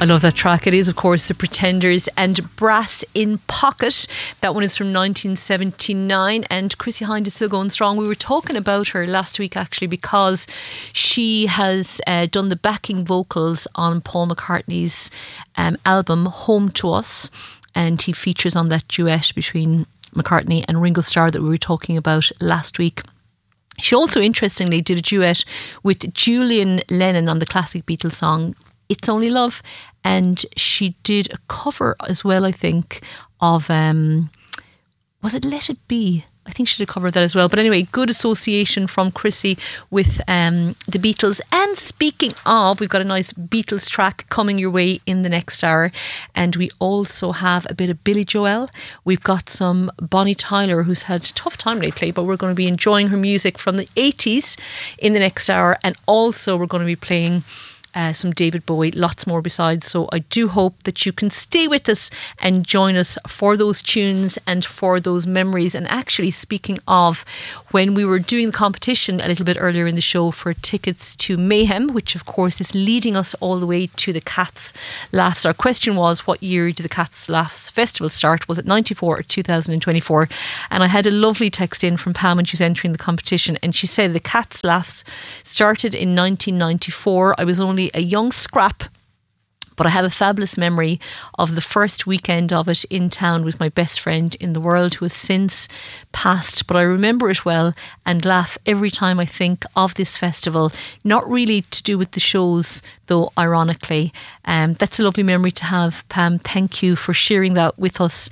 I love that track. It is, of course, The Pretenders and Brass in Pocket. That one is from 1979, and Chrissie Hynde is still going strong. We were talking about her last week, actually, because she has done the backing vocals on Paul McCartney's album Home to Us, and he features on that duet between McCartney and Ringo Starr that we were talking about last week. She also, interestingly, did a duet with Julian Lennon on the classic Beatles song It's Only Love, and she did a cover as well, I think, of was it Let It Be? I think she did a cover of that as well. But anyway, good association from Chrissie with the Beatles. And speaking of, we've got a nice Beatles track coming your way in the next hour. And we also have a bit of Billy Joel. We've got some Bonnie Tyler, who's had a tough time lately, but we're going to be enjoying her music from the 80s in the next hour. And also we're going to be playing some David Bowie, lots more besides. So I do hope that you can stay with us and join us for those tunes and for those memories. And actually, speaking of, when we were doing the competition a little bit earlier in the show for tickets to Mayhem, which of course is leading us all the way to the Cats Laughs, our question was, what year did the Cats Laughs Festival start? Was it 94 or 2024? And I had a lovely text in from Pam when she was entering the competition, and she said the Cats Laughs started in 1994. I was only a young scrap, but I have a fabulous memory of the first weekend of it in town with my best friend in the world, who has since passed, but I remember it well and laugh every time I think of this festival. Not really to do with the shows, though, ironically. That's a lovely memory to have, Pam. Thank you for sharing that with us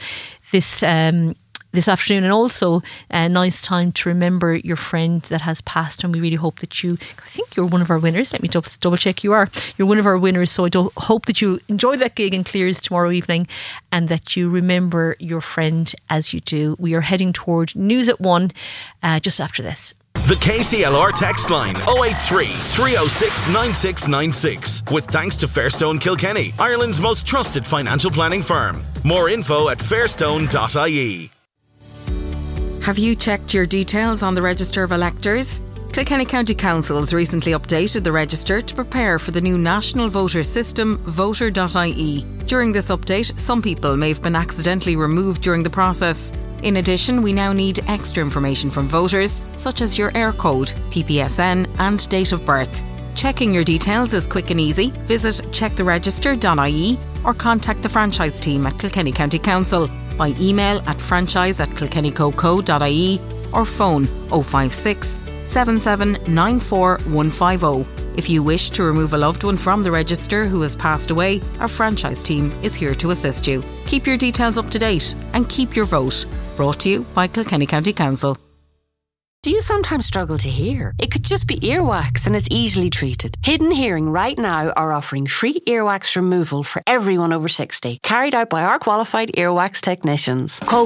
this afternoon, and also a nice time to remember your friend that has passed. And we really hope that I think you're one of our winners. Let me double check. You're one of our winners. So I hope that you enjoy that gig in Clears tomorrow evening, and that you remember your friend as you do. We are heading toward News at 1 just after this. The KCLR text line 083 306 9696. With thanks to Fairstone Kilkenny, Ireland's most trusted financial planning firm. More info at fairstone.ie. Have you checked your details on the Register of Electors? Kilkenny County Council has recently updated the register to prepare for the new national voter system, voter.ie. During this update, some people may have been accidentally removed during the process. In addition, we now need extra information from voters, such as your Air Code, PPSN and date of birth. Checking your details is quick and easy. Visit checktheregister.ie or contact the franchise team at Kilkenny County Council by email at franchise@kilkennycoco.ie or phone 056 77 94 150. If you wish to remove a loved one from the register who has passed away, our franchise team is here to assist you. Keep your details up to date and keep your vote. Brought to you by Kilkenny County Council. Do you sometimes struggle to hear? It could just be earwax, and it's easily treated. Hidden Hearing right now are offering free earwax removal for everyone over 60, carried out by our qualified earwax technicians. Call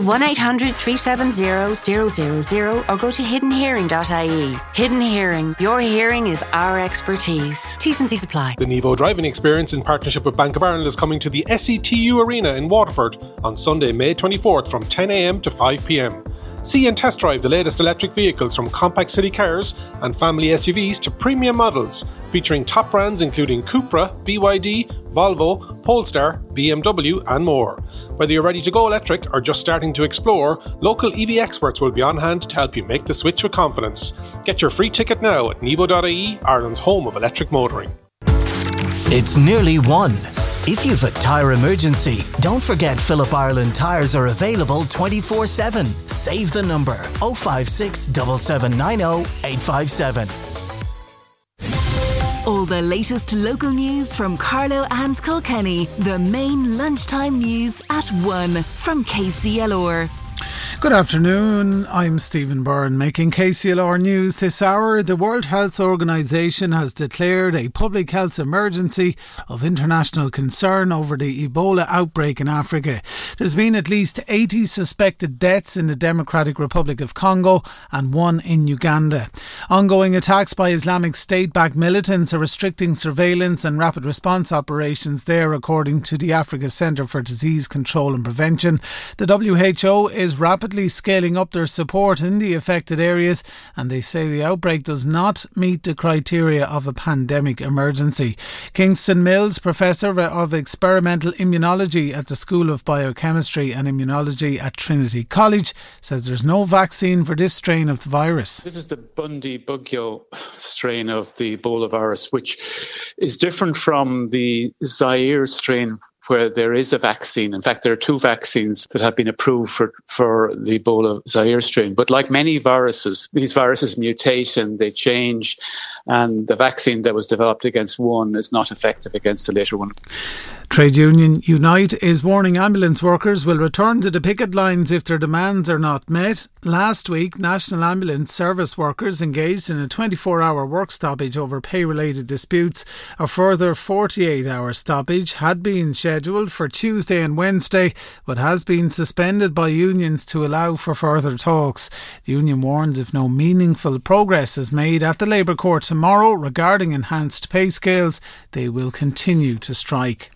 1-800-370-000 or go to hiddenhearing.ie. Hidden Hearing, your hearing is our expertise. T's and C's apply. The Nevo driving experience in partnership with Bank of Ireland is coming to the SETU Arena in Waterford on Sunday, May 24th from 10 a.m. to 5 p.m. See and test drive the latest electric vehicles, from compact city cars and family SUVs to premium models, featuring top brands including Cupra, BYD, Volvo, Polestar, BMW and more. Whether you're ready to go electric or just starting to explore, local EV experts will be on hand to help you make the switch with confidence. Get your free ticket now at nevo.ie, Ireland's home of electric motoring. It's nearly 1. If you've a tyre emergency, don't forget Phillip Ireland tyres are available 24/7. Save the number 056 7790 857. All the latest local news from Carlow and Kilkenny. The main lunchtime news at 1 from KCLR. Good afternoon, I'm Stephen Byrne making KCLR news this hour. The World Health Organization has declared a public health emergency of international concern over the Ebola outbreak in Africa. There's been at least 80 suspected deaths in the Democratic Republic of Congo and 1 in Uganda. Ongoing attacks by Islamic State-backed militants are restricting surveillance and rapid response operations there, according to the Africa Centre for Disease Control and Prevention. The WHO is rapidly rapidly scaling up their support in the affected areas, and they say the outbreak does not meet the criteria of a pandemic emergency. Kingston Mills, Professor of Experimental Immunology at the School of Biochemistry and Immunology at Trinity College, says there's no vaccine for this strain of the virus. This is the Bundibugyo strain of the Ebola virus, which is different from the Zaire strain, where there is a vaccine. In fact, there are 2 vaccines that have been approved for the Ebola Zaire strain. But like many viruses, these viruses mutate and they change, and the vaccine that was developed against one is not effective against the later one. Trade Union Unite is warning ambulance workers will return to the picket lines if their demands are not met. Last week, National Ambulance Service workers engaged in a 24-hour work stoppage over pay-related disputes. A further 48-hour stoppage had been scheduled for Tuesday and Wednesday, but has been suspended by unions to allow for further talks. The union warns if no meaningful progress is made at the Labour Court tomorrow regarding enhanced pay scales, they will continue to strike.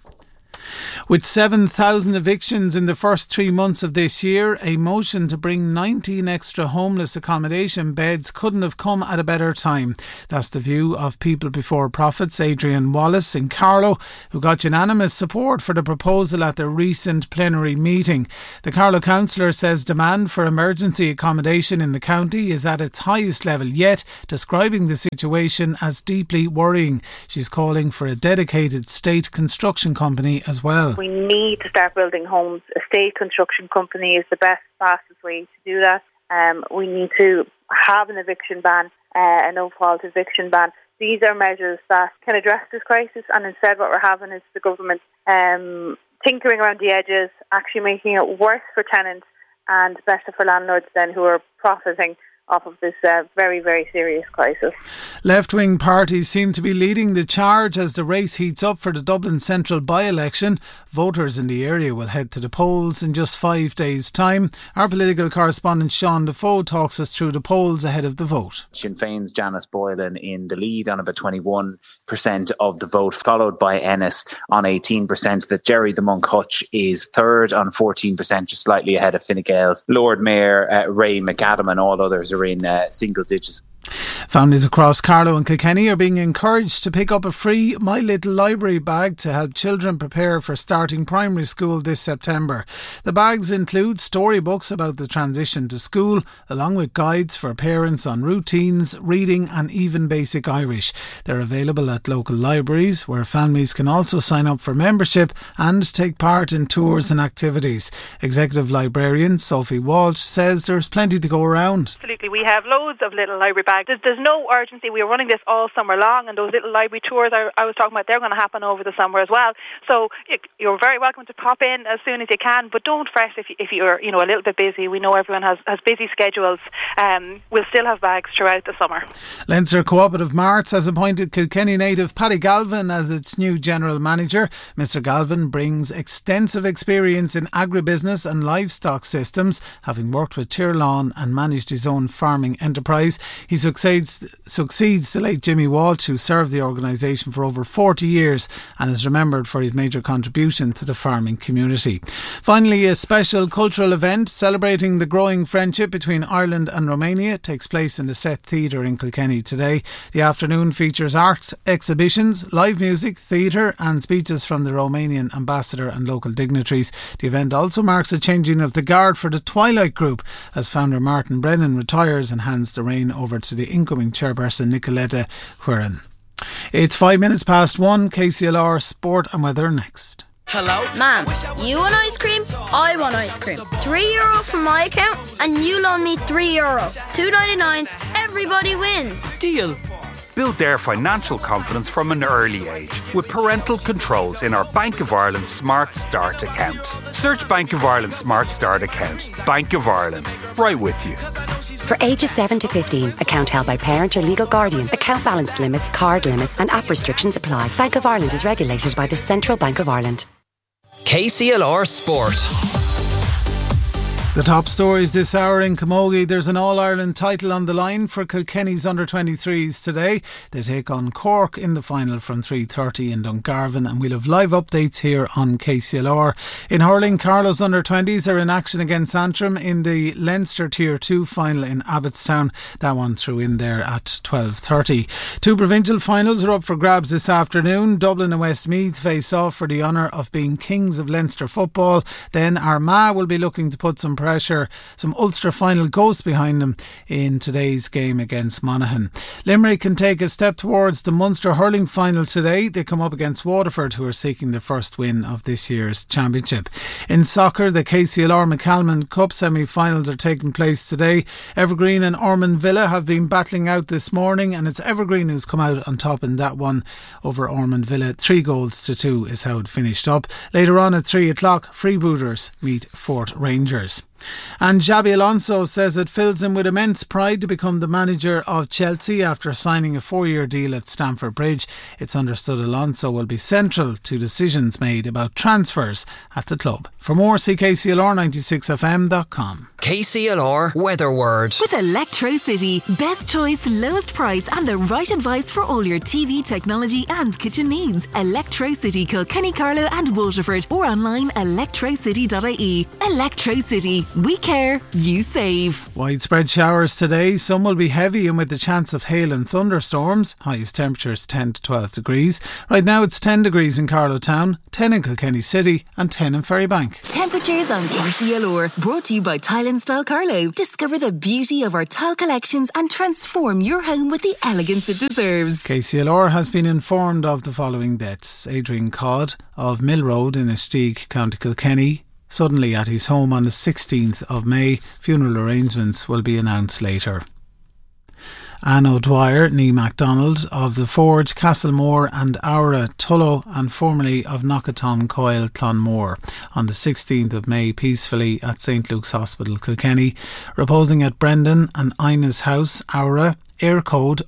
With 7,000 evictions in the first 3 months of this year, a motion to bring 19 extra homeless accommodation beds couldn't have come at a better time. That's the view of People Before Profits Adrian Wallace in Carlow, who got unanimous support for the proposal at their recent plenary meeting. The Carlow councillor says demand for emergency accommodation in the county is at its highest level yet, describing the situation as deeply worrying. She's calling for a dedicated state construction company as well. We need to start building homes. A state construction company is the best, fastest way to do that. We need to have an eviction ban, a no-fault eviction ban. These are measures that can address this crisis, and instead what we're having is the government tinkering around the edges, actually making it worse for tenants and better for landlords then, who are profiting off of this very, very serious crisis. Left-wing parties seem to be leading the charge as the race heats up for the Dublin Central by-election. Voters in the area will head to the polls in just 5 days' time. Our political correspondent Sean Defoe talks us through the polls ahead of the vote. Sinn Féin's Janice Boylan in the lead on about 21% of the vote, followed by Ennis on 18%. That Jerry the Monk Hutch is third on 14%, just slightly ahead of Fine Gael's Lord Mayor Ray McAdam, and all others are in single digits. Families across Carlow and Kilkenny are being encouraged to pick up a free My Little Library bag to help children prepare for starting primary school this September. The bags include storybooks about the transition to school, along with guides for parents on routines, reading and even basic Irish. They're available at local libraries, where families can also sign up for membership and take part in tours and activities. Executive Librarian Sophie Walsh says there's plenty to go around. Absolutely, we have loads of little library bags. There's no urgency. We are running this all summer long, and those little library tours I was talking about, they're going to happen over the summer as well. So you're very welcome to pop in as soon as you can, but don't fret if you're a little bit busy. We know everyone has busy schedules. We'll still have bags throughout the summer. Leinster Cooperative Marts has appointed Kilkenny native Paddy Galvin as its new general manager. Mr Galvin brings extensive experience in agribusiness and livestock systems, having worked with Tirlawn and managed his own farming enterprise. He succeeds the late Jimmy Walsh, who served the organisation for over 40 years and is remembered for his major contribution to the farming community. Finally, a special cultural event celebrating the growing friendship between Ireland and Romania takes place in the Set Theatre in Kilkenny today. The afternoon features art exhibitions, live music, theatre and speeches from the Romanian ambassador and local dignitaries. The event also marks a changing of the guard for the Twilight Group, as founder Martin Brennan retires and hands the rein over to the incoming chairperson Nicoletta Huiran. It's 5 minutes past 1. KCLR Sport and Weather next. Hello? Ma'am, you want ice cream? I want ice cream. €3 from my account and you loan me €3. $2.99. Everybody wins. Deal. Build their financial confidence from an early age with parental controls in our Bank of Ireland Smart Start account. Search Bank of Ireland Smart Start account. Bank of Ireland. Right with you. For ages 7 to 15, account held by parent or legal guardian. Account balance limits, card limits and app restrictions apply. Bank of Ireland is regulated by the Central Bank of Ireland. KCLR Sport. The top stories this hour in Camogie. There's an All-Ireland title on the line for Kilkenny's under-23s today. They take on Cork in the final from 3:30 in Dungarvan, and we'll have live updates here on KCLR. In hurling, Carlow's under-20s are in action against Antrim in the Leinster Tier 2 final in Abbottstown. That one threw in there at 12:30. Two provincial finals are up for grabs this afternoon. Dublin and Westmeath face off for the honour of being kings of Leinster football. Then Armagh will be looking to put some Ulster final ghosts behind them in today's game against Monaghan. Limerick can take a step towards the Munster hurling final today. They come up against Waterford, who are seeking their first win of this year's championship. In soccer, the KCLR McCalmont Cup semi-finals are taking place today. Evergreen and Ormond Villa have been battling out this morning, and it's Evergreen who's come out on top in that one over Ormond Villa. 3-2 is how it finished up. Later on at 3 o'clock, Freebooters meet Fort Rangers. And Xabi Alonso says it fills him with immense pride to become the manager of Chelsea after signing a 4-year deal at Stamford Bridge. It's understood Alonso will be central to decisions made about transfers at the club. For more, see KCLR96FM.com. KCLR Weather Word. With Electrocity, best choice, lowest price and the right advice for all your TV, technology and kitchen needs. Electrocity, Kilkenny, Carlow and Waterford, or online electrocity.ie. Electrocity. We care, you save. Widespread showers today. Some will be heavy and with the chance of hail and thunderstorms. Highest temperatures 10 to 12 degrees. Right now it's 10 degrees in Carlow Town, 10 in Kilkenny City and 10 in Ferrybank. Temperatures on KCLR. Brought to you by Tile and Style Carlow. Discover the beauty of our tile collections and transform your home with the elegance it deserves. KCLR has been informed of the following deaths. Adrian Codd of Mill Road in Esteeg, County Kilkenny, suddenly at his home on the 16th of May. Funeral arrangements will be announced later. Anne O'Dwyer, nee MacDonald of the Forge, Castlemore and Aura, Tullow, and formerly of Knockaton Coyle, Clonmore, on the 16th of May peacefully at St Luke's Hospital, Kilkenny, reposing at Brendan and Ina's house, Aura, air code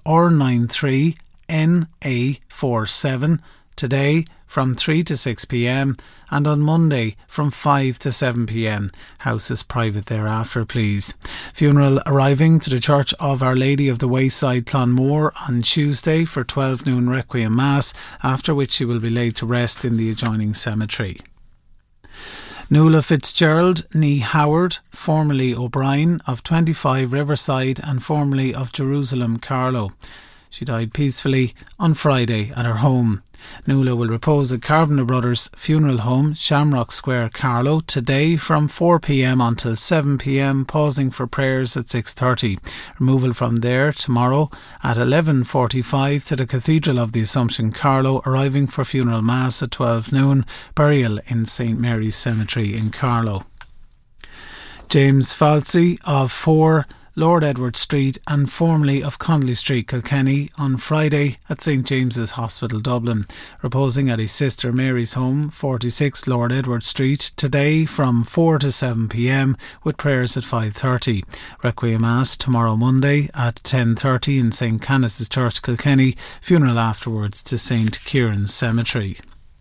R93NA47, today from 3 to 6 p.m, and on Monday from 5 to 7 p.m. House is private thereafter, please. Funeral arriving to the Church of Our Lady of the Wayside, Clonmore, on Tuesday for 12 noon Requiem Mass, after which she will be laid to rest in the adjoining cemetery. Nuala Fitzgerald, nee Howard, formerly O'Brien, of 25 Riverside and formerly of Jerusalem, Carlow. She died peacefully on Friday at her home. Nuala will repose at Carbonar Brothers Funeral Home, Shamrock Square, Carlow, today from 4 p.m. until 7 p.m, pausing for prayers at 6:30. Removal from there tomorrow at 11:45 to the Cathedral of the Assumption, Carlow, arriving for funeral mass at 12 noon, burial in St Mary's Cemetery in Carlow. James Falsey of 4 Lord Edward Street and formerly of Connolly Street, Kilkenny, on Friday at St James's Hospital, Dublin, reposing at his sister Mary's home, 46 Lord Edward Street, today from 4 to 7 p.m, with prayers at 5:30. Requiem Mass tomorrow Monday at 10:30 in St Canice's Church, Kilkenny, funeral afterwards to St Kieran's Cemetery.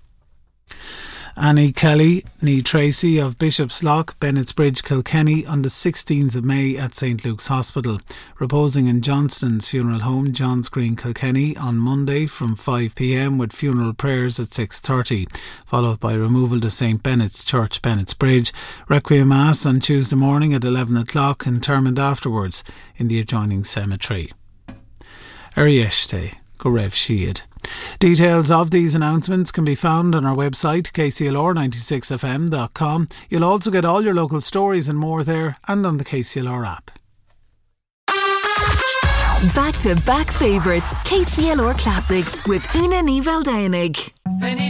Annie Kelly, nee Tracy of Bishop's Lock, Bennett's Bridge, Kilkenny, on the 16th of May at St Luke's Hospital, reposing in Johnston's Funeral Home, Johns Green, Kilkenny, on Monday from 5 p.m, with funeral prayers at 6:30, followed by removal to St Bennett's Church, Bennett's Bridge, Requiem Mass on Tuesday morning at 11 o'clock, interment afterwards in the adjoining cemetery. Arieste, go Rev Shiad. Details of these announcements can be found on our website, KCLR96FM.com. You'll also get all your local stories and more there, and on the KCLR app. Back-to-back favourites, KCLR Classics with Una Ní Bhealdánaigh.